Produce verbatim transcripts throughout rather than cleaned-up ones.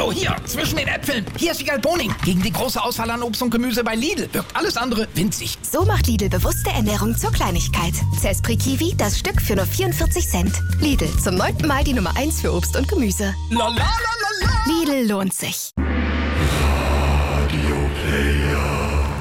Hallo, hier, zwischen den Äpfeln. Hier ist Wiegald Boning. Gegen die große Auswahl an Obst und Gemüse bei Lidl wirkt alles andere winzig. So macht Lidl bewusste Ernährung zur Kleinigkeit. Zespri Kiwi, das Stück für nur vierundvierzig Cent. Lidl, zum neunten Mal die Nummer eins für Obst und Gemüse. La, la, la, la, la. Lidl lohnt sich. Radio Player.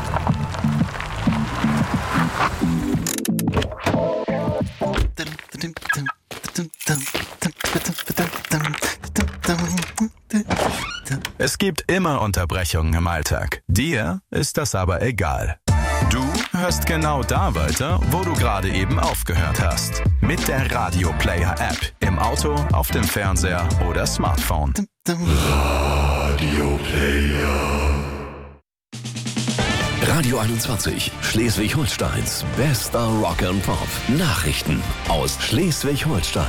Es gibt immer Unterbrechungen im Alltag. Dir ist das aber egal. Du hörst genau da weiter, wo du gerade eben aufgehört hast. Mit der Radio Player App. Im Auto, auf dem Fernseher oder Smartphone. Radio Player. Radio einundzwanzig, Schleswig-Holsteins bester Rock and Pop. Nachrichten aus Schleswig-Holstein.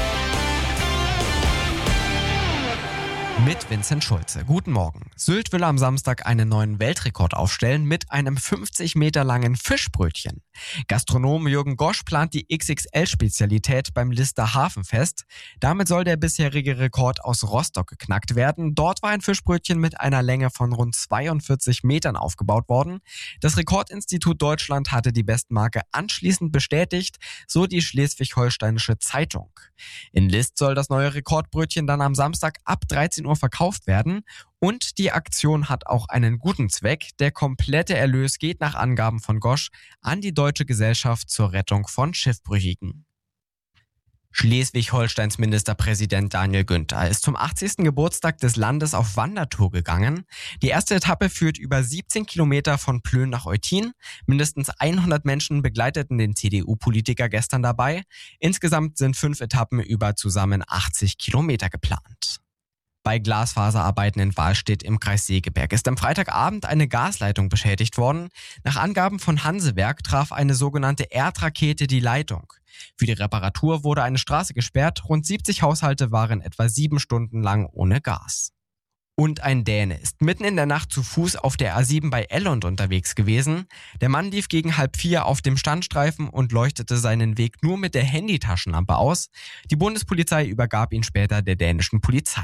Mit Vincent Schulze. Guten Morgen. Sylt will am Samstag einen neuen Weltrekord aufstellen mit einem fünfzig Meter langen Fischbrötchen. Gastronom Jürgen Gosch plant die X X L-Spezialität beim Lister Hafenfest. Damit soll der bisherige Rekord aus Rostock geknackt werden. Dort war ein Fischbrötchen mit einer Länge von rund zweiundvierzig Metern aufgebaut worden. Das Rekordinstitut Deutschland hatte die Bestmarke anschließend bestätigt, so die Schleswig-Holsteinische Zeitung. In List soll das neue Rekordbrötchen dann am Samstag ab dreizehn Uhr verkauft werden. Und die Aktion hat auch einen guten Zweck. Der komplette Erlös geht nach Angaben von Gosch an die Deutsche Gesellschaft zur Rettung von Schiffbrüchigen. Schleswig-Holsteins Ministerpräsident Daniel Günther ist zum achtzigsten Geburtstag des Landes auf Wandertour gegangen. Die erste Etappe führt über siebzehn Kilometer von Plön nach Eutin. Mindestens hundert Menschen begleiteten den C D U-Politiker gestern dabei. Insgesamt sind fünf Etappen über zusammen achtzig Kilometer geplant. Bei Glasfaserarbeiten in Wahlstedt im Kreis Segeberg ist am Freitagabend eine Gasleitung beschädigt worden. Nach Angaben von Hansewerk traf eine sogenannte Erdrakete die Leitung. Für die Reparatur wurde eine Straße gesperrt. Rund siebzig Haushalte waren etwa sieben Stunden lang ohne Gas. Und ein Däne ist mitten in der Nacht zu Fuß auf der A sieben bei Ellund unterwegs gewesen. Der Mann lief gegen halb vier auf dem Standstreifen und leuchtete seinen Weg nur mit der Handytaschenlampe aus. Die Bundespolizei übergab ihn später der dänischen Polizei.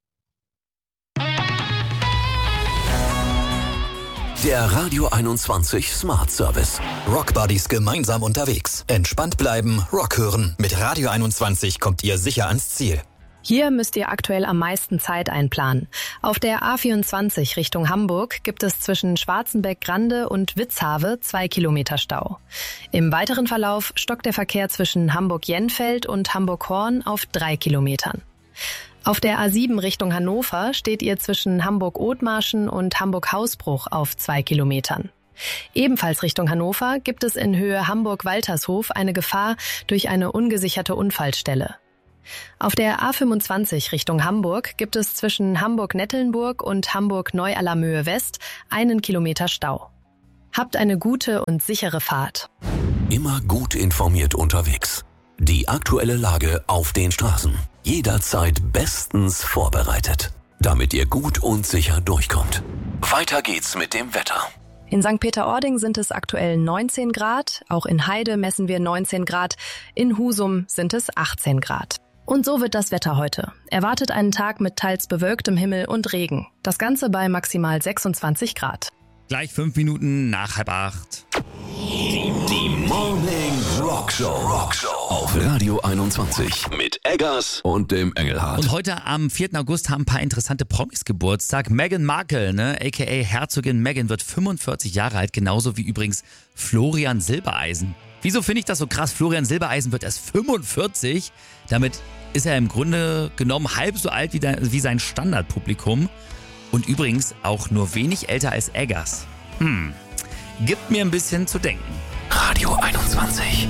Der Radio einundzwanzig Smart Service. Rockbuddies gemeinsam unterwegs. Entspannt bleiben, Rock hören. Mit Radio einundzwanzig kommt ihr sicher ans Ziel. Hier müsst ihr aktuell am meisten Zeit einplanen. Auf der A vierundzwanzig Richtung Hamburg gibt es zwischen Schwarzenbeck-Grande und Witzhave zwei Kilometer Stau. Im weiteren Verlauf stockt der Verkehr zwischen Hamburg-Jenfeld und Hamburg-Horn auf drei Kilometern. Auf der A sieben Richtung Hannover steht ihr zwischen Hamburg-Othmarschen und Hamburg-Hausbruch auf zwei Kilometern. Ebenfalls Richtung Hannover gibt es in Höhe Hamburg-Waltershof eine Gefahr durch eine ungesicherte Unfallstelle. Auf der A fünfundzwanzig Richtung Hamburg gibt es zwischen Hamburg-Nettelnburg und Hamburg-Neu-Allermöhe West einen Kilometer Stau. Habt eine gute und sichere Fahrt. Immer gut informiert unterwegs. Die aktuelle Lage auf den Straßen. Jederzeit bestens vorbereitet, damit ihr gut und sicher durchkommt. Weiter geht's mit dem Wetter. In Sankt Peter-Ording sind es aktuell neunzehn Grad, auch in Heide messen wir neunzehn Grad, in Husum sind es achtzehn Grad. Und so wird das Wetter heute. Erwartet einen Tag mit teils bewölktem Himmel und Regen. Das Ganze bei maximal sechsundzwanzig Grad. Gleich fünf Minuten nach halb acht. Die, die Morning Rock Show. Rock Show auf Radio einundzwanzig mit Eggers und dem Engelhardt. Und heute am vierten August haben ein paar interessante Promis Geburtstag. Meghan Markle, ne, aka Herzogin Meghan, wird fünfundvierzig Jahre alt, genauso wie übrigens Florian Silbereisen. Wieso finde ich das so krass? Florian Silbereisen wird erst fünfundvierzig. Damit ist er im Grunde genommen halb so alt wie, der, wie sein Standardpublikum. Und übrigens auch nur wenig älter als Eggers. Hm, gibt mir ein bisschen zu denken. Radio einundzwanzig.